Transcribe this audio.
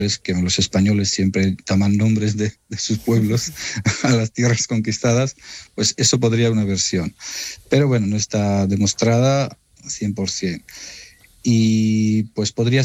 es que los españoles siempre llaman nombres de sus pueblos a las tierras conquistadas, pues eso podría una versión. Pero bueno, no está demostrada 100%. Y pues podría